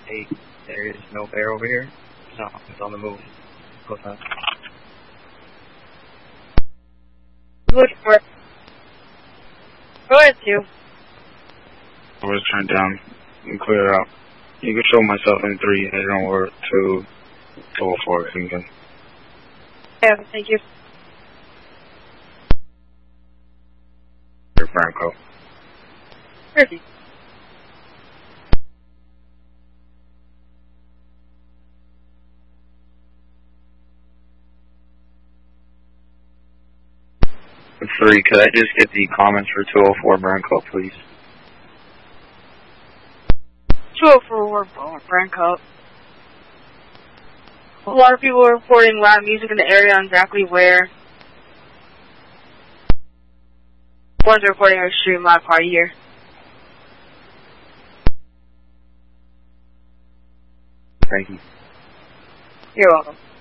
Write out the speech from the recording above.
Hey, there is no bear over here. No, it's on the move. Close enough. Good work. Go ahead, too. I was turned down and clear out. You can show myself in 3, heading over to 204 Kingdom. Yeah, thank you. Franco. Perfect. For 3, could I just get the comments for 204 Branco, please? 204 Branco. A lot of people are reporting loud music in the area on exactly where. One's reporting an extreme loud party here. Thank you. You're welcome.